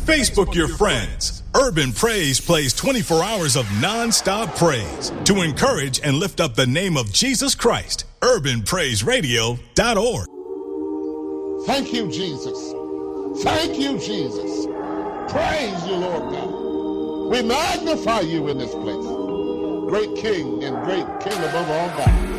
Facebook your friends. Urban Praise plays 24 hours of non-stop praise to encourage and lift up the name of Jesus Christ. UrbanPraiseRadio.org. Thank you, Jesus. Thank you, Jesus. Praise you, Lord God. We magnify you in this place. Great King and great King above all gods.